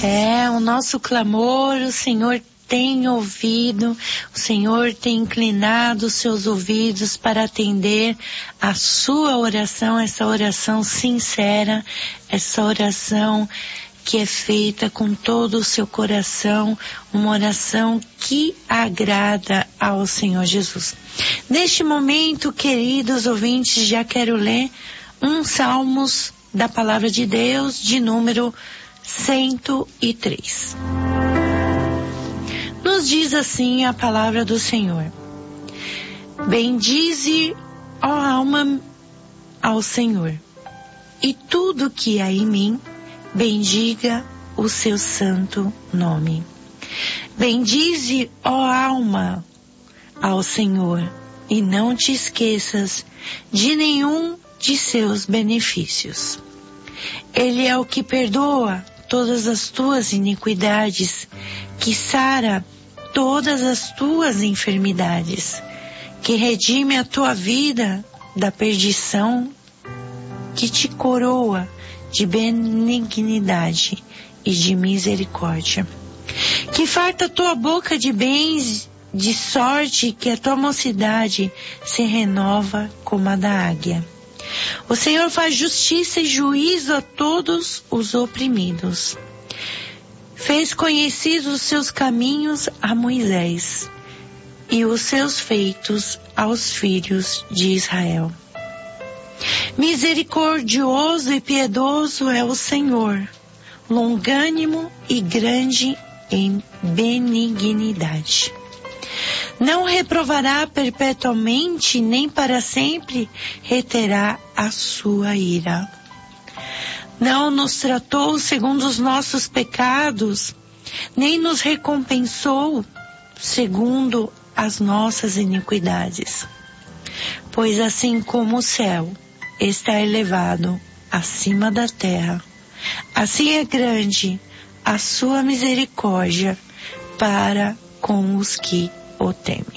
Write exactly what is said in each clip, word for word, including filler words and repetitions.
É, o nosso clamor, o Senhor tem ouvido, o Senhor tem inclinado os seus ouvidos para atender a sua oração, essa oração sincera, essa oração que é feita com todo o seu coração, uma oração que agrada ao Senhor Jesus. Neste momento, queridos ouvintes, já quero ler um Salmos da Palavra de Deus, de número cento e três. Nos diz assim a palavra do Senhor: bendize, ó alma, ao Senhor, e tudo que há em mim, bendiga o seu santo nome. Bendize, ó alma, ao Senhor, e não te esqueças de nenhum de seus benefícios. Ele é o que perdoa todas as tuas iniquidades, que sara todas as tuas enfermidades, que redime a tua vida da perdição, que te coroa de benignidade e de misericórdia, que farta a tua boca de bens, de sorte que a tua mocidade se renova como a da águia. O Senhor faz justiça e juízo a todos os oprimidos. Fez conhecidos os seus caminhos a Moisés e os seus feitos aos filhos de Israel. Misericordioso e piedoso é o Senhor, longânimo e grande em benignidade. Não reprovará perpetuamente, nem para sempre reterá a sua ira. Não nos tratou segundo os nossos pecados, nem nos recompensou segundo as nossas iniquidades. Pois assim como o céu está elevado acima da terra, assim é grande a sua misericórdia para com os que o temem.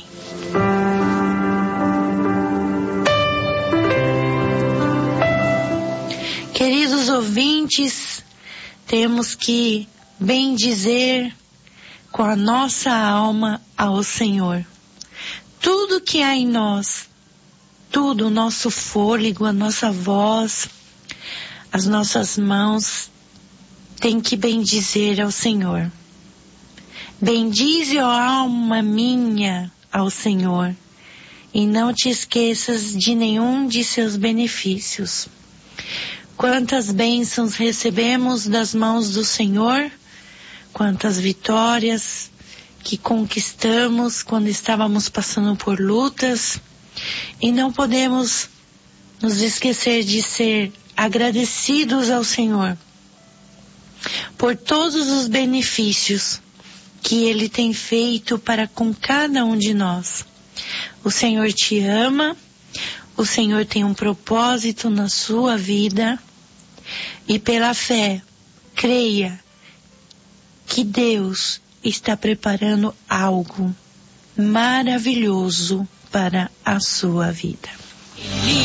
Queridos ouvintes, temos que bendizer com a nossa alma ao Senhor. Tudo que há em nós, tudo, o nosso fôlego, a nossa voz, as nossas mãos, tem que bendizer ao Senhor. Bendize, ó alma minha, ao Senhor, e não te esqueças de nenhum de seus benefícios. Quantas bênçãos recebemos das mãos do Senhor, quantas vitórias que conquistamos quando estávamos passando por lutas, e não podemos nos esquecer de ser agradecidos ao Senhor por todos os benefícios que Ele tem feito para com cada um de nós. O Senhor te ama, o Senhor tem um propósito na sua vida, e pela fé, creia que Deus está preparando algo maravilhoso para a sua vida.